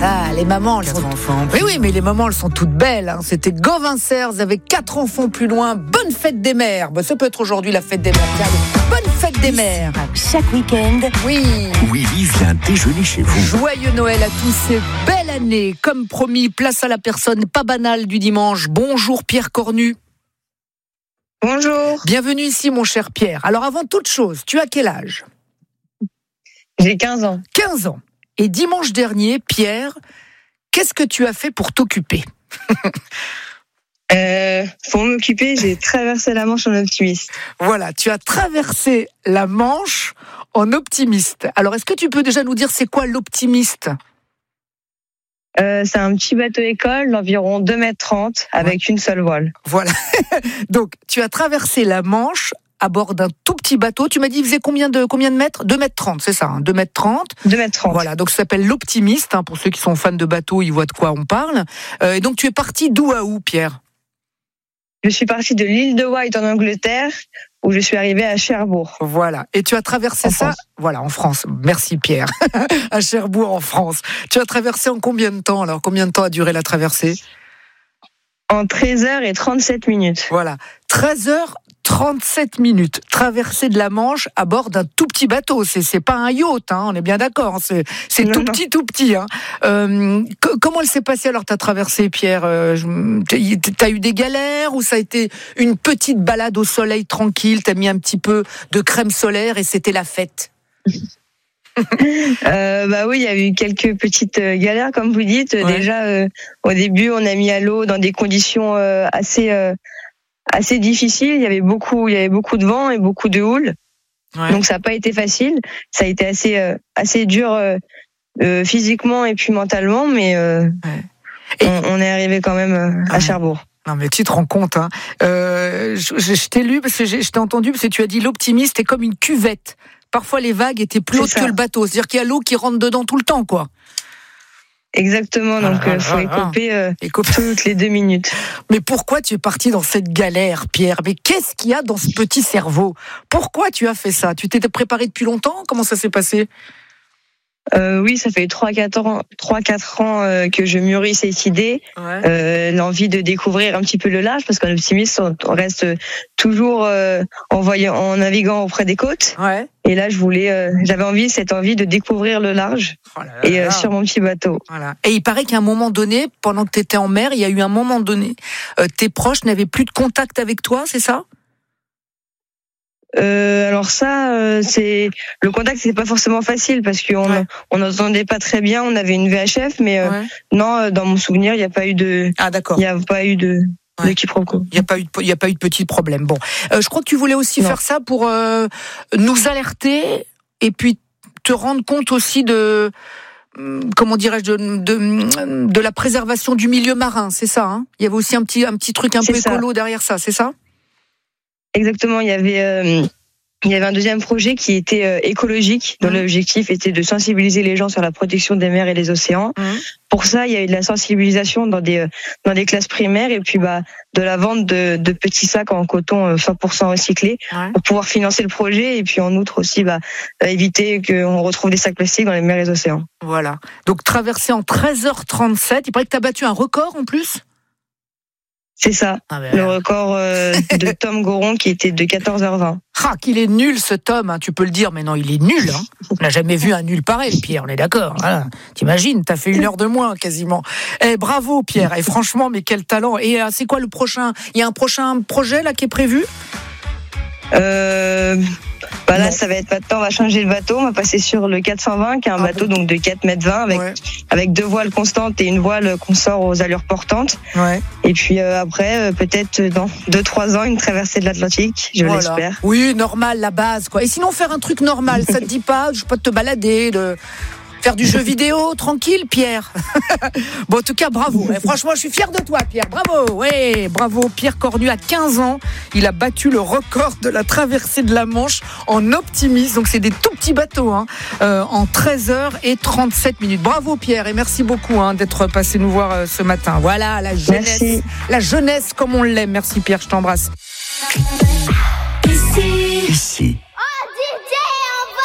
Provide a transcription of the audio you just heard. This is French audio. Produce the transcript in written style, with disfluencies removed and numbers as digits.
Ah, les mamans, elles 4 sont... enfants. Oui, mais les mamans, elles sont toutes belles. Hein. C'était Gauvin Serres avec 4 enfants plus loin. Bonne fête des mères. Ça peut être aujourd'hui la fête des mères. Tiens, bonne fête des mères. Chaque week-end. Oui. Willy vient déjeuner chez vous. Joyeux Noël à tous et belle année. Comme promis, place à la personne pas banale du dimanche. Bonjour Pierre Cornu. Bonjour. Bienvenue ici mon cher Pierre. Alors avant toute chose, tu as quel âge ? J'ai 15 ans. 15 ans. Et dimanche dernier, Pierre, qu'est-ce que tu as fait pour t'occuper ? Pour m'occuper, j'ai traversé la Manche en optimiste. Voilà, tu as traversé la Manche en optimiste. Alors, est-ce que tu peux déjà nous dire c'est quoi l'optimiste ? C'est un petit bateau école d'environ 2,30 m avec une seule voile. Voilà. Donc, tu as traversé la Manche à bord d'un tout petit bateau. Tu m'as dit, il faisait combien de mètres ? 2,30 m, c'est ça, 2,30 m. 2,30 m. Voilà, donc ça s'appelle l'optimiste. Pour ceux qui sont fans de bateaux, ils voient de quoi on parle. Et donc, tu es parti d'où à où, Pierre ? Je suis partie de l'île de Wight en Angleterre, où je suis arrivée à Cherbourg. Voilà. Et tu as traversé ça, voilà, en France. Merci Pierre. À Cherbourg, en France. Tu as traversé en combien de temps alors ? Combien de temps a duré la traversée ? En 13h37 minutes. Voilà. 13h37 minutes. Traversée de la Manche à bord d'un tout petit bateau. C'est pas un yacht, hein, on est bien d'accord. C'est tout petit. Hein. Comment elle s'est passée alors ta traversée, Pierre ? T'as eu des galères ou ça a été une petite balade au soleil tranquille ? T'as mis un petit peu de crème solaire et c'était la fête ? Bah oui, il y a eu quelques petites galères, comme vous dites. Ouais. Déjà, au début, on a mis à l'eau dans des conditions assez difficiles. Il y avait beaucoup de vent et beaucoup de houle. Ouais. Donc ça n'a pas été facile. Ça a été assez dur physiquement et puis mentalement, mais on est arrivé quand même à Cherbourg. Non mais tu te rends compte, hein. Je t'ai lu parce que je t'ai entendu parce que tu as dit l'optimiste est comme une cuvette. Parfois les vagues étaient plus hautes que le bateau, c'est-à-dire qu'il y a l'eau qui rentre dedans tout le temps, quoi. Exactement, donc faut écoper toutes les 2 minutes. Mais pourquoi tu es parti dans cette galère, Pierre ? Mais qu'est-ce qu'il y a dans ce petit cerveau ? Pourquoi tu as fait ça ? Tu t'étais préparé depuis longtemps ? Comment ça s'est passé ? Oui, ça fait 3-4 ans que je mûris cette idée, l'envie de découvrir un petit peu le large, parce qu'en optimiste, on reste toujours en naviguant auprès des côtes. Ouais. Et là, j'avais cette envie de découvrir le large sur mon petit bateau. Voilà. Et il paraît qu'à un moment donné, pendant que tu étais en mer, il y a eu un moment donné, tes proches n'avaient plus de contact avec toi, c'est ça ? Alors ça, c'est le contact, c'est pas forcément facile parce qu'on n'entendait pas très bien. On avait une VHF, mais non, dans mon souvenir, il n'y a pas eu de. Ah d'accord. Il n'y a pas eu de quiproquo. Il n'y a pas eu de petit problème. Bon, je crois que tu voulais aussi faire ça pour nous alerter et puis te rendre compte aussi de. Comment dirais-je, de la préservation du milieu marin, c'est ça, hein ? Il y avait aussi un petit truc un peu écolo derrière ça, c'est ça ? Exactement, il y avait un deuxième projet qui était écologique, dont l'objectif était de sensibiliser les gens sur la protection des mers et des océans. Pour ça, il y a eu de la sensibilisation dans des classes primaires et puis de la vente de petits sacs en coton 100% recyclés pour pouvoir financer le projet et puis en outre aussi éviter qu'on retrouve des sacs plastiques dans les mers et les océans. Voilà. Donc traversé en 13h37, il paraît que tu as battu un record en plus ? C'est ça, le record de Tom Goron qui était de 14h20. Ah, qu'il est nul ce Tom, hein, tu peux le dire, mais non, il est nul. Hein. On n'a jamais vu un nul pareil, Pierre, on est d'accord. Voilà. T'imagines, t'as fait 1 heure de moins quasiment. Bravo Pierre, et franchement, mais quel talent. Et c'est quoi le prochain ? Il y a un prochain projet là qui est prévu ? Là, ça va être maintenant, on va changer le bateau, on va passer sur le 420, qui est un bateau donc de 4,20 m avec 2 voiles constantes et une voile qu'on sort aux allures portantes. Et puis après, peut-être dans 2-3 ans, une traversée de l'Atlantique, je l'espère. Oui, normal, la base, quoi. Et sinon, faire un truc normal, ça te dit pas, je sais pas, de te balader, de faire du jeu vidéo, tranquille, Pierre. Bon, en tout cas, bravo. Franchement, je suis fier de toi, Pierre. Bravo. Ouais, bravo. Pierre Cornu, à 15 ans, il a battu le record de la traversée de la Manche en optimiste. Donc, c'est des tout petits bateaux, hein, en 13h37 minutes. Bravo, Pierre, et merci beaucoup d'être passé nous voir ce matin. Voilà, la jeunesse. Merci. La jeunesse comme on l'aime. Merci, Pierre, je t'embrasse.